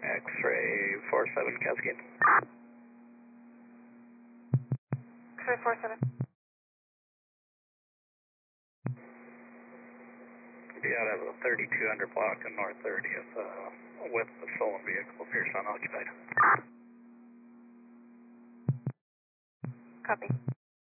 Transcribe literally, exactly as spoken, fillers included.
X-ray four seven Cascade. X-ray four seven. Be out of the thirty-two hundred block on North thirtieth, uh, with the stolen vehicle appears unoccupied. Copy.